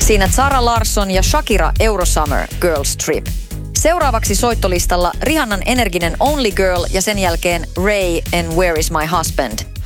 Siinä Zara Larsson ja Shakira Eurosummer Girls Trip. Seuraavaksi soittolistalla Rihannan energinen Only Girl ja sen jälkeen Ray and Where is my husband.